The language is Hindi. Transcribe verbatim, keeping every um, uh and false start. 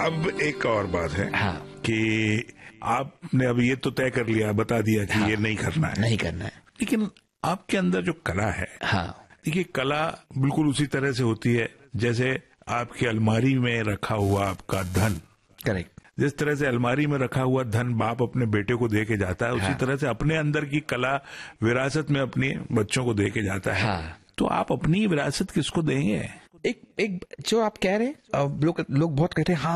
अब एक और बात है हाँ। कि आपने अब ये तो तय कर लिया, बता दिया कि हाँ, ये नहीं करना है, नहीं करना है, लेकिन आपके अंदर जो कला है, हाँ, देखिए कला बिल्कुल उसी तरह से होती है जैसे आपकी अलमारी में रखा हुआ आपका धन। करेक्ट। जिस तरह से अलमारी में रखा हुआ धन बाप अपने बेटे को दे के जाता है, उसी हाँ। तरह से अपने अंदर की कला विरासत में अपने बच्चों को दे के जाता है। हाँ। तो आप अपनी विरासत किसको देंगे? एक एक जो आप कह रहे हैं, लोग लोग बहुत कहते हैं हाँ